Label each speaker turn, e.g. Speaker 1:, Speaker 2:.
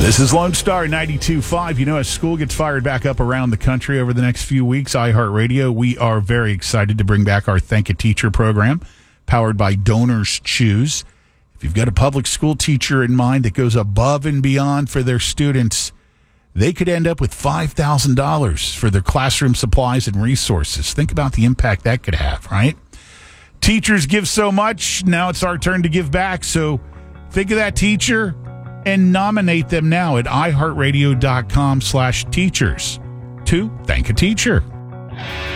Speaker 1: This is Lone Star 92.5. You know, as school gets fired back up around the country over the next few weeks, iHeartRadio, we are very excited to bring back our Thank a Teacher program, powered by Donors Choose. If you've got a public school teacher in mind that goes above and beyond for their students, they could end up with $5,000 for their classroom supplies and resources. Think about the impact that could have, right? Teachers give so much. Now it's our turn to give back. So think of that teacher and nominate them now at iHeartRadio.com/teachers to Thank a Teacher.